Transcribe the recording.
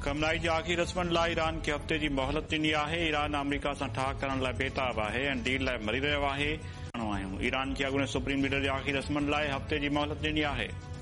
कमलाई जी आख़िरी रस्मनि लाइ ईरान खे हफ़्ते जी मोहलत ॾिनी आहे। ईरान अमरीका सां ठाह करण लाइ बेताब आहे ऐं डील लाइ मरी रहियो आहे। ईरान खे अॻूणे सुप्रीम लीडर जी आख़िरी रस्मनि लाइ हफ़्ते जी मोहलत ॾिनी आहे।